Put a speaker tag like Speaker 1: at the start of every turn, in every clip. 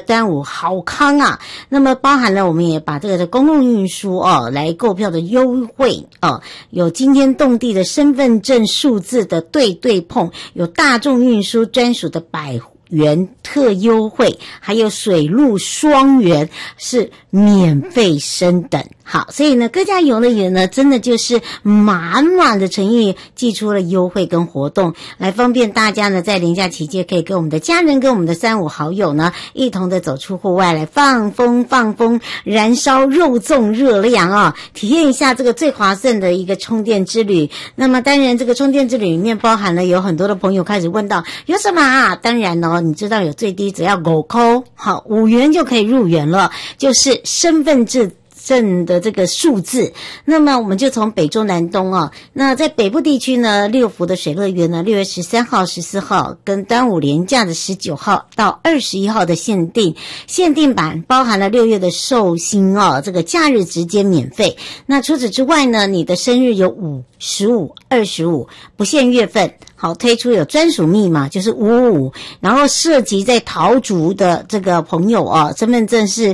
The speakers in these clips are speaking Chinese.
Speaker 1: 端午好康啊。那么包含了我们也把这个的公共运输来购票的优惠有惊天动地的身份证数字的对碰，有大众运输专属的100元特优惠，还有水陆双元是免费升等。好，所以呢各家游乐园呢真的就是满满的诚意寄出了优惠跟活动，来方便大家呢在连假期间可以跟我们的家人跟我们的3、5好友呢一同的走出户外来放风，燃烧肉粽热量体验一下这个最划算的一个充电之旅。那么当然这个充电之旅里面包含了有很多的朋友开始问到有什么啊，当然你知道有最低只要5块，好5元就可以入园了，就是身份证的这个数字。那么我们就从北中南东那在北部地区呢，6福的水乐园呢6月13号、14号跟端午连假的19号到21号的限定版，包含了6月的寿星这个假日直接免费。那除此之外呢，你的生日有5、15、25，不限月份。好，推出有专属密码，就是555，然后涉及在桃竹的这个朋友身份证是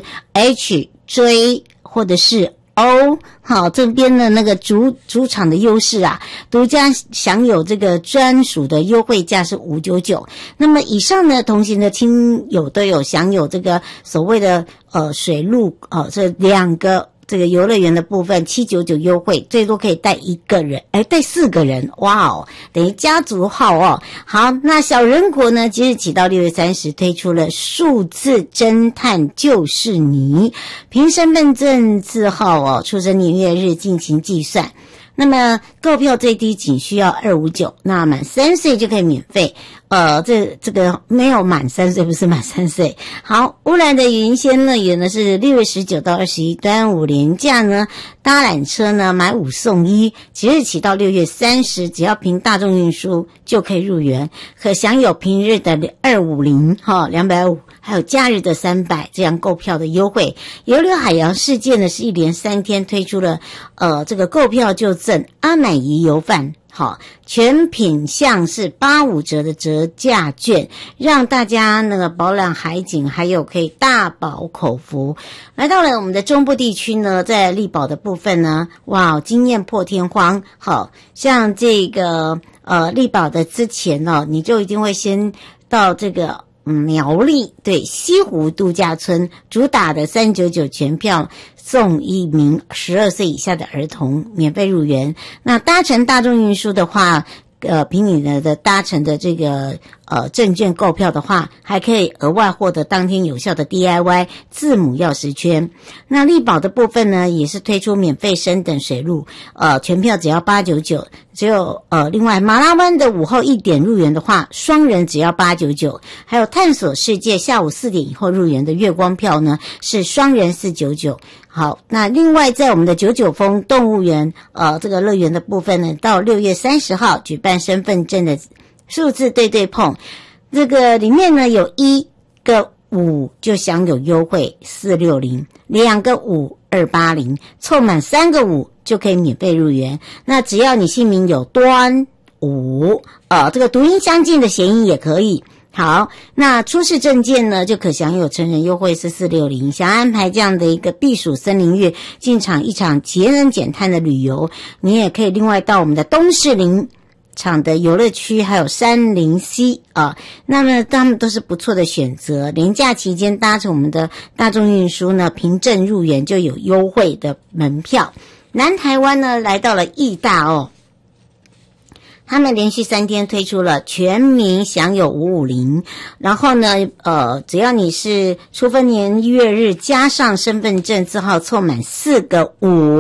Speaker 1: HJ 或者是 O， 好，这边的那个主场的优势独家享有这个专属的优惠价是599。那么以上呢同行的亲友都有享有这个所谓的水陆这2个这个游乐园的部分799优惠，最多可以带1个人，带4个人，哇等于家族号好，那小人国呢即日起到6月30推出了数字侦探就是你，凭身份证字号出生年月日进行计算。那么购票最低仅需要259，那满3岁就可以免费。这个没有满3岁，不是满3岁。好，乌来的云仙乐园呢是6月19到21端午连假呢，搭缆车呢买5送1，即日起到6月30，只要凭大众运输就可以入园，可享有平日的250 250，还有假日的300这样购票的优惠。游乐海洋世界呢是一连3天推出了这个购票就赠阿乃姨油饭，好，全品项是85折的折价券，让大家那个饱览海景，还有可以大饱口福。来到了我们的中部地区呢，在力宝的部分呢，哇，惊艳破天荒。好，像这个力宝的之前你就一定会先到这个苗栗对西湖度假村，主打的399全票送1名12岁以下的儿童免费入园。那搭乘大众运输的话，凭你的搭乘的这个证券购票的话，还可以额外获得当天有效的 DIY 字母钥匙圈。那力宝的部分呢，也是推出免费升等水路，全票只要899。只有另外马拉湾的午后1点入园的话，双人只要899。还有探索世界下午4点以后入园的月光票呢，是双人499。好，那另外在我们的99峰动物园这个乐园的部分呢，到6月30号举办身份证的数字对碰，这个里面呢有1个5就享有优惠460， 2个5 280，凑满3个5就可以免费入园。那只要你姓名有端午这个读音相近的谐音也可以。好，那出示证件呢，就可享有成人优惠是460。想安排这样的一个避暑森林月进场一场节能减碳的旅游，你也可以另外到我们的东势林场的游乐区，还有山林溪那么他们都是不错的选择。连假期间搭乘我们的大众运输呢，凭证入园就有优惠的门票。南台湾呢，来到了义大他们连续3天推出了全民享有550，然后呢只要你是出生年月日加上身份证字号凑满4个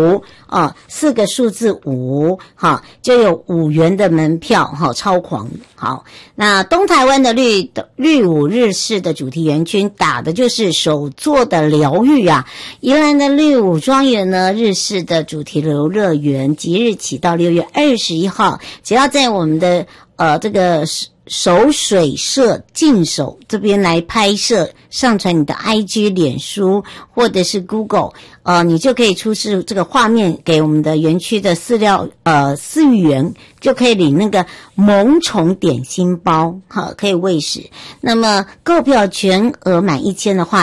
Speaker 1: 54个数字5就有5元的门票超狂。好，那东台湾的绿舞日式的主题园区打的就是手作的疗愈宜兰的绿舞庄园呢，日式的主题游乐园即日起到6月21号，只要在我们的这个手水社进手这边来拍摄，上传你的 IG 脸书或者是 Google， 你就可以出示这个画面给我们的园区的饲育员，就可以领那个萌宠点心包可以喂食。那么购票全额满1000的话，